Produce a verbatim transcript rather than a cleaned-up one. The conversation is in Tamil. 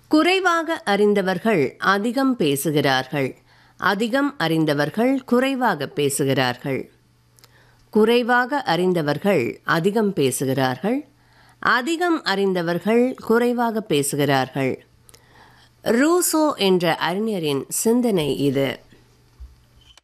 குறைவாக அறிந்தவர்கள் அதிகம் பேசுகிறார்கள், அதிகம் அறிந்தவர்கள் குறைவாக பேசுகிறார்கள். குறைவாக அறிந்தவர்கள் அதிகம் பேசுகிறார்கள், அதிகம் அறிந்தவர்கள் குறைவாக பேசுகிறார்கள். ரூசோ என்ற அறிஞரின் சிந்தனை இது.